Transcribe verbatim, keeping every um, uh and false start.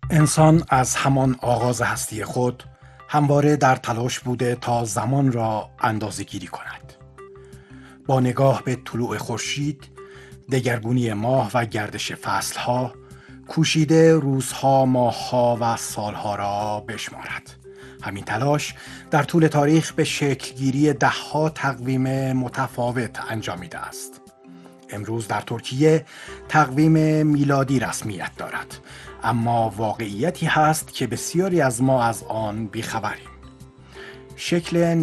انسان از همان آغاز هستی خود همواره در تلاش بوده تا زمان را اندازه‌گیری کند. با نگاه به طلوع خورشید، دگرگونی ماه و گردش فصلها، کوشیده روزها، ماهها و سالها را بشمارد. همین تلاش در طول تاریخ به شکلگیری دهها تقویم متفاوت انجامیده است. امروز در ترکیه تقویم میلادی رسمیت دارد، اما واقعیتی هست که بسیاری از ما از آن بیخبریم. شکل